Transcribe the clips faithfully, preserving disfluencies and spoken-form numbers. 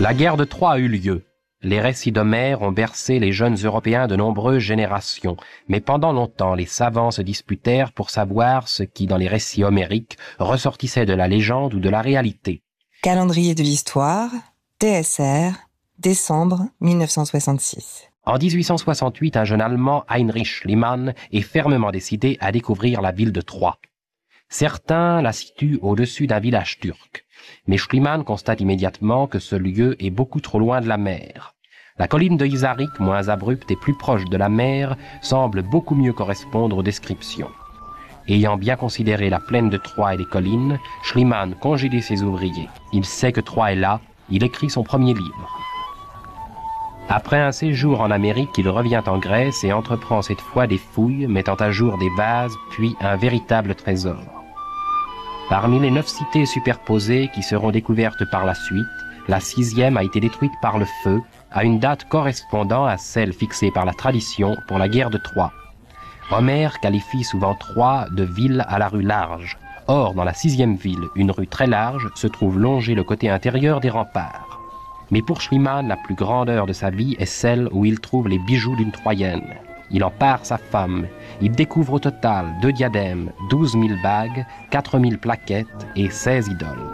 La guerre de Troie a eu lieu. Les récits d'Homère ont bercé les jeunes Européens de nombreuses générations, mais pendant longtemps les savants se disputèrent pour savoir ce qui, dans les récits homériques, ressortissait de la légende ou de la réalité. Calendrier de l'histoire, T S R, décembre mille neuf cent soixante-six. En dix-huit cent soixante-huit, un jeune Allemand, Heinrich Schliemann, est fermement décidé à découvrir la ville de Troie. Certains la situent au-dessus d'un village turc, mais Schliemann constate immédiatement que ce lieu est beaucoup trop loin de la mer. La colline de Isaric, moins abrupte et plus proche de la mer, semble beaucoup mieux correspondre aux descriptions. Ayant bien considéré la plaine de Troie et les collines, Schliemann congédie ses ouvriers. Il sait que Troie est là, il écrit son premier livre. Après un séjour en Amérique, il revient en Grèce et entreprend cette fois des fouilles, mettant à jour des vases, puis un véritable trésor. Parmi les neuf cités superposées qui seront découvertes par la suite, la sixième a été détruite par le feu, à une date correspondant à celle fixée par la tradition pour la guerre de Troie. Homère qualifie souvent Troie de ville à la rue large. Or, dans la sixième ville, une rue très large se trouve longer le côté intérieur des remparts. Mais pour Schliemann, la plus grande heure de sa vie est celle où il trouve les bijoux d'une Troyenne. Il en pare sa femme. Il découvre au total deux diadèmes, douze mille bagues, quatre mille plaquettes et seize idoles.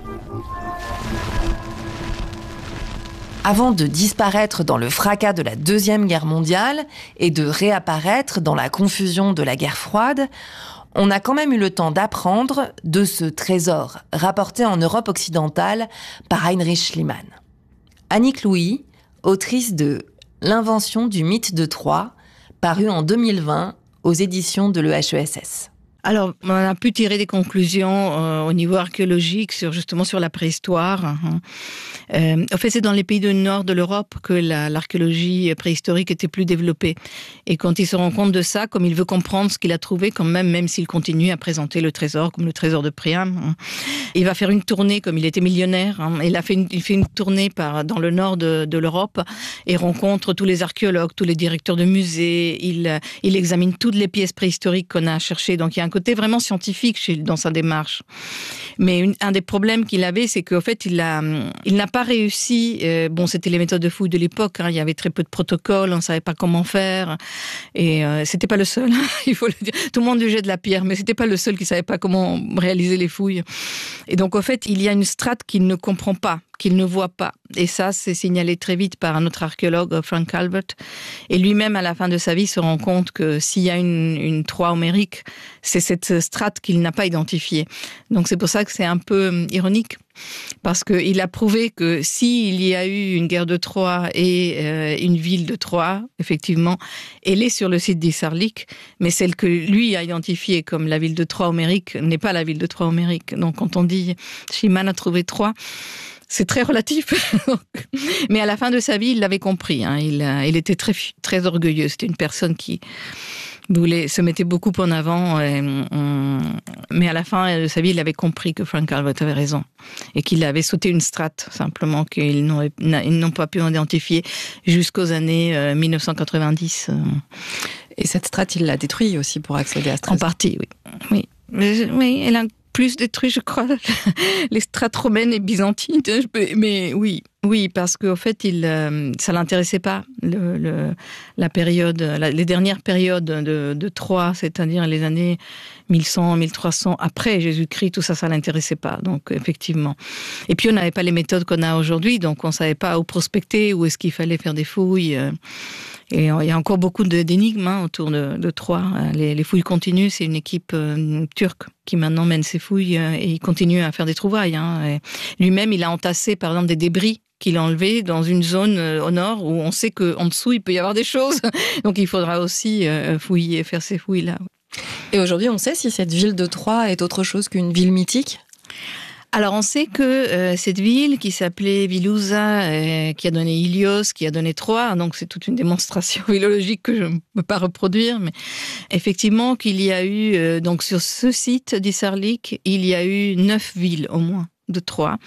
Avant de disparaître dans le fracas de la Deuxième Guerre mondiale et de réapparaître dans la confusion de la guerre froide, on a quand même eu le temps d'apprendre de ce trésor rapporté en Europe occidentale par Heinrich Schliemann. Annick Louis, autrice de « L'invention du mythe de Troie », paru en deux mille vingt aux éditions de l'E H E S S. Alors, on a pu tirer des conclusions euh, au niveau archéologique, sur, justement sur la préhistoire. Hein. Euh, en fait, c'est dans les pays du nord de l'Europe que la, l'archéologie préhistorique était plus développée. Et quand il se rend compte de ça, comme il veut comprendre ce qu'il a trouvé, quand même, même s'il continue à présenter le trésor comme le trésor de Priam, hein, il va faire une tournée, comme il était millionnaire. Hein, il, a fait une, il fait une tournée par, dans le nord de, de l'Europe et rencontre tous les archéologues, tous les directeurs de musées. Il, il examine toutes les pièces préhistoriques qu'on a cherchées. Donc, il y a un côté vraiment scientifique chez, dans sa démarche. Mais une, un des problèmes qu'il avait, c'est qu'en fait, il, a, il n'a pas réussi. Euh, bon, c'était les méthodes de fouille de l'époque. Hein, il y avait très peu de protocoles, on ne savait pas comment faire. Et euh, c'était pas le seul, hein, il faut le dire. Tout le monde lui jette de la pierre, mais c'était pas le seul qui savait pas comment réaliser les fouilles. Et donc, en fait, il y a une strate qu'il ne comprend pas, qu'il ne voit pas. Et ça, c'est signalé très vite par un autre archéologue, Frank Calvert. Et lui-même, à la fin de sa vie, se rend compte que s'il y a une, une Troie homérique, c'est cette strate qu'il n'a pas identifiée. Donc c'est pour ça que c'est un peu ironique, parce qu'il a prouvé que s'il y a eu une guerre de Troie et euh, une ville de Troie, effectivement, elle est sur le site d'Isarlik, mais celle que lui a identifiée comme la ville de Troie homérique n'est pas la ville de Troie homérique. Donc quand on dit Schliemann a trouvé Troie, c'est très relatif. Mais à la fin de sa vie, il l'avait compris. Hein. Il, il était très, très orgueilleux. C'était une personne qui voulait, se mettait beaucoup en avant. Et, on, mais à la fin de sa vie, il avait compris que Frank Calvert avait raison. Et qu'il avait sauté une strate, simplement, qu'ils n'ont, ils n'ont pas pu identifier jusqu'aux années euh, mille neuf cent quatre-vingt-dix. Et cette strate, il l'a détruite aussi pour accéder à ce trésor. En partie, oui. Oui, mais, oui elle a plus détruit, je crois, les strates romaines et byzantines. Mais oui, oui, parce qu'en fait, il, euh, ça l'intéressait pas, le, le, la période, la, les dernières périodes de, de Troie, c'est-à-dire les années mille cent, mille trois cents, après Jésus-Christ, tout ça, ça l'intéressait pas. Donc, effectivement. Et puis, on n'avait pas les méthodes qu'on a aujourd'hui, donc on savait pas où prospecter, où est-ce qu'il fallait faire des fouilles. Euh, Et il y a encore beaucoup d'énigmes hein, autour de, de Troie. Les, les fouilles continuent, c'est une équipe euh, turque qui maintenant mène ses fouilles euh, et il continue à faire des trouvailles. Hein. Et lui-même, il a entassé par exemple des débris qu'il a enlevés dans une zone euh, au nord où on sait qu'en dessous, il peut y avoir des choses. Donc il faudra aussi euh, fouiller, faire ces fouilles-là. Et aujourd'hui, on sait si cette ville de Troie est autre chose qu'une ville mythique ? Alors, on sait que euh, cette ville qui s'appelait Vilusa, euh, qui a donné Ilios, qui a donné Troie, donc c'est toute une démonstration philologique que je ne peux pas reproduire, mais effectivement qu'il y a eu, euh, donc sur ce site d'Isarlik, il y a eu neuf villes au moins de Troie.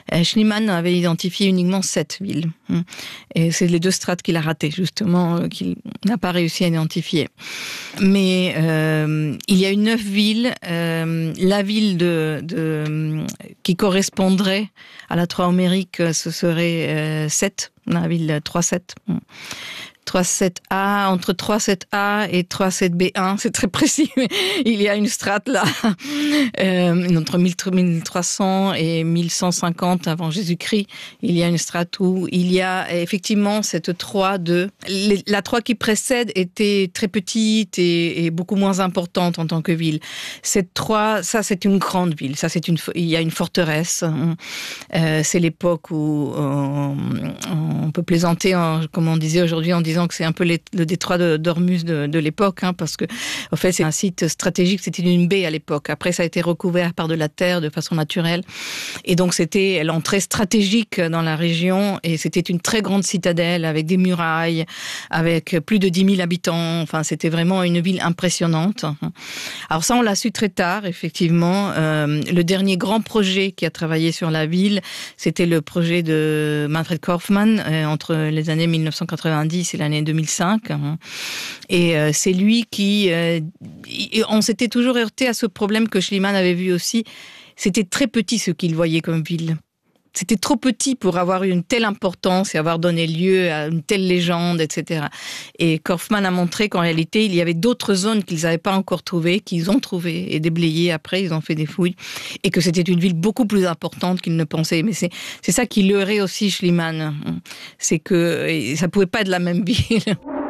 Euh, Schliemann avait identifié uniquement sept villes. Et c'est les deux strates qu'il a ratées, justement, euh, qu'il n'a pas réussi à identifier. Mais euh, il y a eu neuf villes. Euh, la ville de, de, qui correspondrait à la Trois-Homérique, ce serait euh, sept, la ville trois sept. trois sept A, entre trois sept A et trois sept B un, c'est très précis, mais il y a une strate là, euh, entre mille trois cents et mille cent cinquante avant Jésus-Christ, il y a une strate où il y a effectivement cette trois de... La trois qui précède était très petite et, et beaucoup moins importante en tant que ville. Cette trois, ça c'est une grande ville, ça c'est une, il y a une forteresse, euh, c'est l'époque où on, on peut plaisanter, en, comme on disait aujourd'hui, en disant que c'est un peu les, le détroit de, d'Ormuz de, de l'époque, hein, parce que, en fait, c'est un site stratégique, c'était une baie à l'époque. Après, ça a été recouvert par de la terre de façon naturelle. Et donc, c'était l'entrée stratégique dans la région, et c'était une très grande citadelle avec des murailles, avec plus de dix mille habitants. Enfin, c'était vraiment une ville impressionnante. Alors ça, on l'a su très tard, effectivement. Euh, le dernier grand projet qui a travaillé sur la ville, c'était le projet de Manfred Kaufmann, euh, entre les années mille neuf cent quatre-vingt-dix et l'année deux mille cinq. Et euh, c'est lui qui... Euh, on s'était toujours heurté à ce problème que Schliemann avait vu aussi. C'était très petit ce qu'il voyait comme ville. C'était trop petit pour avoir une telle importance et avoir donné lieu à une telle légende, et cetera. Et Kaufmann a montré qu'en réalité, il y avait d'autres zones qu'ils n'avaient pas encore trouvées, qu'ils ont trouvées et déblayées après, ils ont fait des fouilles, et que c'était une ville beaucoup plus importante qu'ils ne pensaient. Mais c'est, c'est ça qui leurrait aussi Schliemann. C'est que ça ne pouvait pas être la même ville.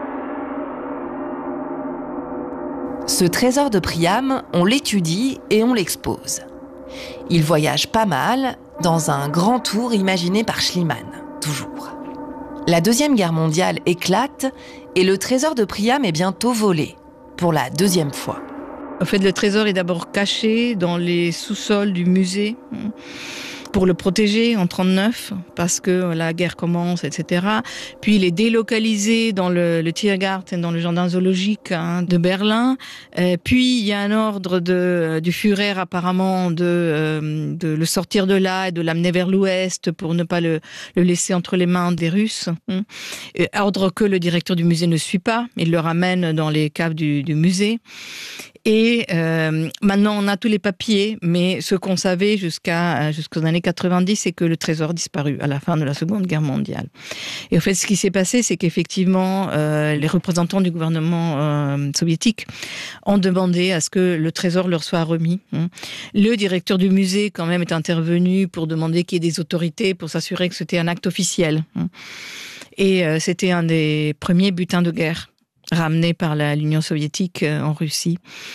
Ce trésor de Priam, on l'étudie et on l'expose. Il voyage pas mal dans un grand tour imaginé par Schliemann, toujours. La Deuxième Guerre mondiale éclate et le trésor de Priam est bientôt volé, pour la deuxième fois. En fait, le trésor est d'abord caché dans les sous-sols du musée pour le protéger en trente-neuf, parce que la guerre commence, et cetera. Puis il est délocalisé dans le, le Tiergarten, dans le jardin zoologique hein, de Berlin. Euh, puis il y a un ordre de, du Führer apparemment de, euh, de le sortir de là et de l'amener vers l'ouest pour ne pas le, le laisser entre les mains des Russes. Hein. Ordre que le directeur du musée ne suit pas. Il le ramène dans les caves du, du musée. Et euh, maintenant, on a tous les papiers, mais ce qu'on savait jusqu'à jusqu'aux années quatre-vingt-dix, c'est que le trésor disparu à la fin de la Seconde Guerre mondiale. Et en fait, ce qui s'est passé, c'est qu'effectivement, euh, les représentants du gouvernement euh, soviétique ont demandé à ce que le trésor leur soit remis. Hein. Le directeur du musée, quand même, est intervenu pour demander qu'il y ait des autorités pour s'assurer que c'était un acte officiel. Hein. Et euh, c'était un des premiers butins de guerre ramené par la, l'Union soviétique euh, en Russie.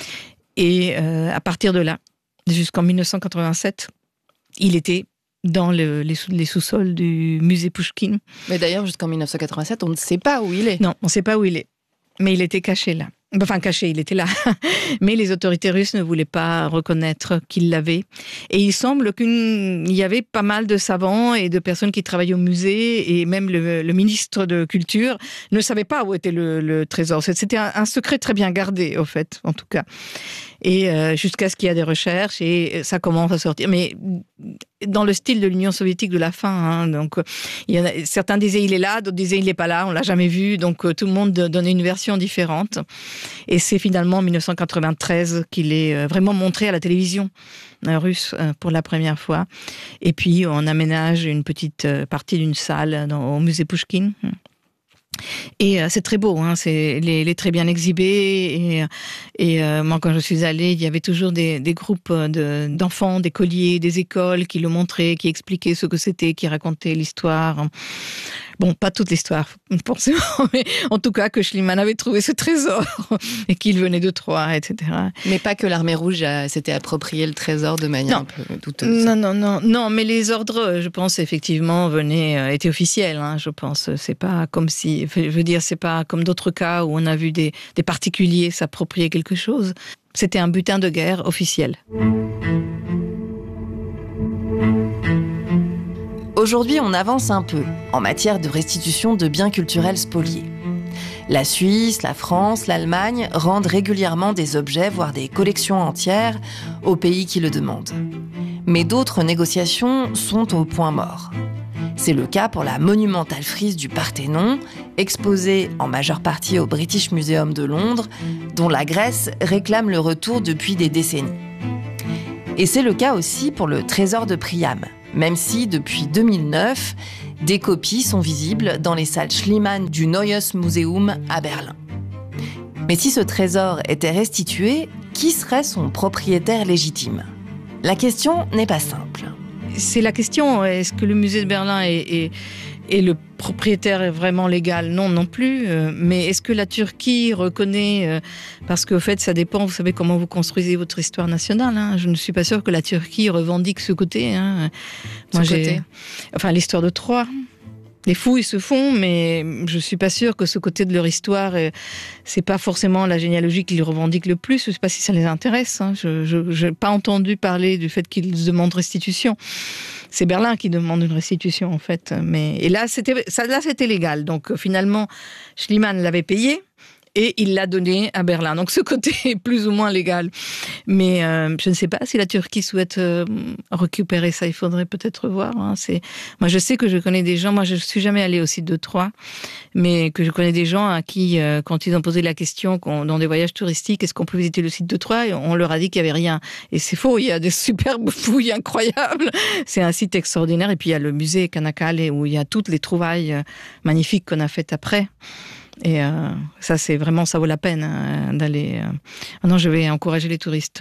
Et euh, à partir de là, jusqu'en mille neuf cent quatre-vingt-sept, il était dans le, les, sous, les sous-sols du musée Pouchkine. Mais d'ailleurs, jusqu'en mille neuf cent quatre-vingt-sept, on ne sait pas où il est. Non, on ne sait pas où il est. Mais il était caché là. Enfin, caché, il était là. Mais les autorités russes ne voulaient pas reconnaître qu'il l'avait. Et il semble qu'il y avait pas mal de savants et de personnes qui travaillaient au musée, et même le, le ministre de Culture ne savait pas où était le, le trésor. C'était un, un secret très bien gardé, au fait, en tout cas. Et euh, jusqu'à ce qu'il y ait des recherches, et ça commence à sortir. Mais dans le style de l'Union soviétique de la fin. Hein, donc, il y en a, certains disaient il est là, d'autres disaient il n'est pas là, on l'a jamais vu. Donc, tout le monde donnait une version différente. Et c'est finalement en mille neuf cent quatre-vingt-treize qu'il est vraiment montré à la télévision russe pour la première fois. Et puis, on aménage une petite partie d'une salle dans, au musée Pouchkine. Et euh, c'est très beau, hein, c'est, il, est, il est très bien exhibé. Et, et euh, moi, quand je suis allée, il y avait toujours des, des groupes de, d'enfants, d'écoliers, des écoles qui le montraient, qui expliquaient ce que c'était, qui racontaient l'histoire. Bon, pas toute l'histoire, forcément, mais en tout cas que Schliemann avait trouvé ce trésor et qu'il venait de Troyes, et cetera. Mais pas que l'armée rouge a, s'était approprié le trésor de manière non. un peu douteuse. Non, non, non, non, mais les ordres, je pense, effectivement, venaient, euh, étaient officiels, hein, je pense. C'est pas comme si, je veux dire, c'est pas comme d'autres cas où on a vu des, des particuliers s'approprier quelque chose. C'était un butin de guerre officiel. Aujourd'hui, on avance un peu en matière de restitution de biens culturels spoliés. La Suisse, la France, l'Allemagne rendent régulièrement des objets, voire des collections entières, aux pays qui le demandent. Mais d'autres négociations sont au point mort. C'est le cas pour la monumentale frise du Parthénon, exposée en majeure partie au British Museum de Londres, dont la Grèce réclame le retour depuis des décennies. Et c'est le cas aussi pour le trésor de Priam, même si, depuis deux mille neuf, des copies sont visibles dans les salles Schliemann du Neues Museum à Berlin. Mais si ce trésor était restitué, qui serait son propriétaire légitime ? La question n'est pas simple. C'est la question, est-ce que le musée de Berlin est, est, est le propriétaire est vraiment légal ? Non, non plus. Mais est-ce que la Turquie reconnaît, parce qu'au fait, ça dépend, vous savez, comment vous construisez votre histoire nationale. Hein. Je ne suis pas sûre que la Turquie revendique ce côté. Hein. Ce Moi, côté. j'ai, enfin, l'histoire de Troie. Les fouilles se font, mais je suis pas sûre que ce côté de leur histoire, c'est pas forcément la généalogie qu'ils revendiquent le plus. Je sais pas si ça les intéresse. Hein. Je, je, j'ai pas entendu parler du fait qu'ils demandent restitution. C'est Berlin qui demande une restitution, en fait. Mais, et là, c'était, ça, là, c'était légal. Donc, finalement, Schliemann l'avait payé. Et il l'a donné à Berlin. Donc ce côté est plus ou moins légal. Mais euh, je ne sais pas si la Turquie souhaite euh, récupérer ça. Il faudrait peut-être voir. Hein. C'est... Moi, je sais que je connais des gens. Moi, je ne suis jamais allée au site de Troyes. Mais que je connais des gens à qui, euh, quand ils ont posé la question dans des voyages touristiques, est-ce qu'on peut visiter le site de Troyes ? On leur a dit qu'il n'y avait rien. Et c'est faux. Il y a des superbes fouilles incroyables. C'est un site extraordinaire. Et puis, il y a le musée Çanakkale où il y a toutes les trouvailles magnifiques qu'on a faites après. Et euh, ça, c'est vraiment, ça vaut la peine hein, d'aller. Euh... Maintenant, je vais encourager les touristes.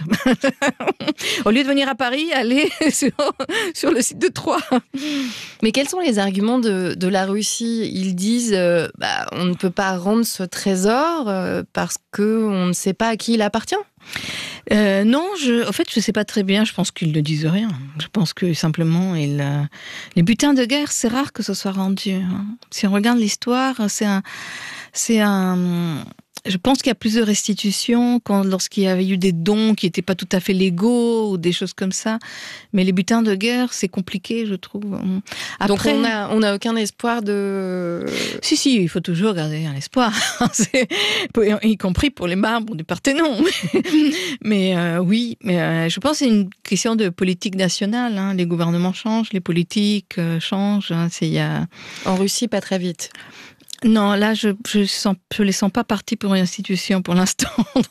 Au lieu de venir à Paris, allez sur, sur le site de Troyes. Mais quels sont les arguments de, de la Russie ? Ils disent euh, bah, on ne peut pas rendre ce trésor euh, parce qu'on ne sait pas à qui il appartient. Euh, non, je, en fait, je ne sais pas très bien. Je pense qu'ils ne disent rien. Je pense que simplement, ils, euh, les butins de guerre, c'est rare que ce soit rendu. Hein. Si on regarde l'histoire, c'est un, c'est un. Je pense qu'il y a plus de restitutions quand, lorsqu'il y avait eu des dons qui n'étaient pas tout à fait légaux ou des choses comme ça. Mais les butins de guerre, c'est compliqué, je trouve. Après, donc on n'a on a aucun espoir de... Si, si, il faut toujours garder un espoir. C'est... Y compris pour les marbres du Parthénon. Mais euh, oui, mais, euh, je pense que c'est une question de politique nationale. Hein. Les gouvernements changent, les politiques euh, changent. Hein. C'est, y a... En Russie, pas très vite. Non, là, je je sens, je les sens pas partis pour une institution pour l'instant.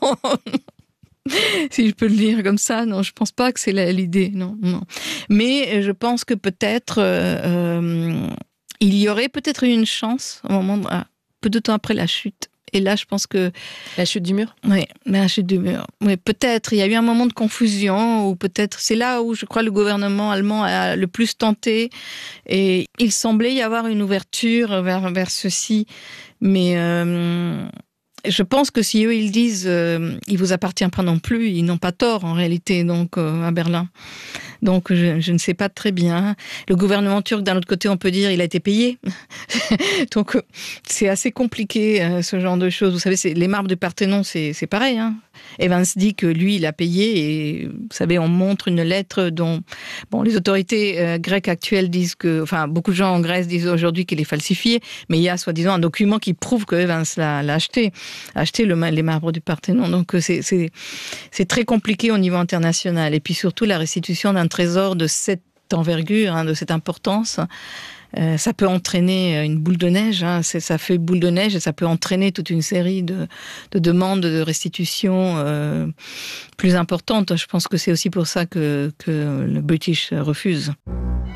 Si je peux le dire comme ça, non, je pense pas que c'est la, l'idée, non, non. Mais je pense que peut-être euh, euh, il y aurait peut-être eu une chance au moment, de, ah, peu de temps après la chute. Et là, je pense que... La chute du mur ? Oui, la chute du mur. Oui, peut-être. Il y a eu un moment de confusion, ou peut-être... C'est là où, je crois, le gouvernement allemand a le plus tenté. Et il semblait y avoir une ouverture vers, vers ceci. Mais euh, je pense que si eux, ils disent euh, « il vous appartient pas non plus », ils n'ont pas tort, en réalité, donc, euh, à Berlin. Donc, je, je ne sais pas très bien. Le gouvernement turc, d'un autre côté, on peut dire il a été payé. Donc, c'est assez compliqué, euh, ce genre de choses. Vous savez, c'est, les marbres du Parthénon, c'est, c'est pareil. Hein. Evans dit que lui, il a payé. Et, vous savez, on montre une lettre dont... Bon, les autorités euh, grecques actuelles disent que... Enfin, beaucoup de gens en Grèce disent aujourd'hui qu'elle est falsifiée. Mais il y a, soi-disant, un document qui prouve que Evans l'a, l'a acheté. Acheté le, les marbres du Parthénon. Donc, c'est, c'est, c'est très compliqué au niveau international. Et puis, surtout, la restitution d'un trésor de cette envergure, hein, de cette importance, euh, ça peut entraîner une boule de neige. Hein, c'est, ça fait boule de neige et ça peut entraîner toute une série de, de demandes de restitution euh, plus importantes. Je pense que c'est aussi pour ça que, que le British refuse.